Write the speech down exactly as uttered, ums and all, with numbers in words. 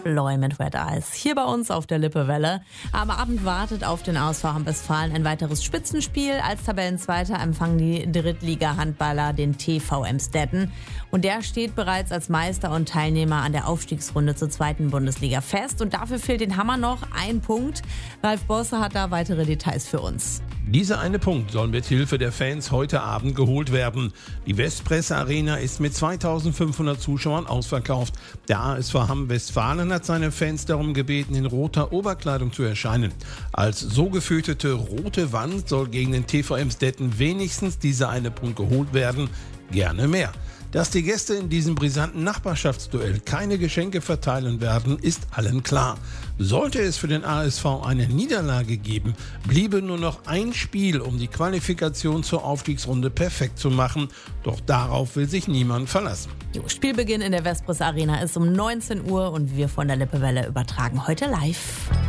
Loy mit Red Eyes. Hier bei uns auf der Lippewelle. Am Abend wartet auf den A S V Hamm-Westfalen ein weiteres Spitzenspiel. Als Tabellenzweiter empfangen die Drittliga-Handballer den T V Emstetten. Und der steht bereits als Meister und Teilnehmer an der Aufstiegsrunde zur zweiten Bundesliga fest. Und dafür fehlt den Hammer noch ein Punkt. Ralf Bosse hat da weitere Details für uns. Dieser eine Punkt soll mit Hilfe der Fans heute Abend geholt werden. Die Westpresse Arena ist mit zweitausendfünfhundert Zuschauern ausverkauft. Der A S V Hamm-Westfalen hat seine Fans darum gebeten, in roter Oberkleidung zu erscheinen. Als so gefürchtete rote Wand soll gegen den T V Emstetten wenigstens dieser eine Punkt geholt werden. Gerne mehr. Dass die Gäste in diesem brisanten Nachbarschaftsduell keine Geschenke verteilen werden, ist allen klar. Sollte es für den A S V eine Niederlage geben, bliebe nur noch ein Spiel, um die Qualifikation zur Aufstiegsrunde perfekt zu machen. Doch darauf will sich niemand verlassen. Jo, Spielbeginn in der Vespris Arena ist um neunzehn Uhr und wir von der Lippewelle übertragen heute live.